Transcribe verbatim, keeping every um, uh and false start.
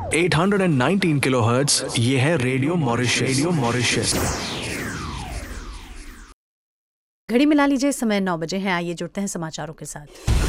आठ सौ उन्नीस किलोहर्ट्ज, ये है रेडियो मॉरिशस। Radio Mauritius. घड़ी मिला लीजिए, समय नौ बजे हैं। आइए जुड़ते हैं समाचारों के साथ।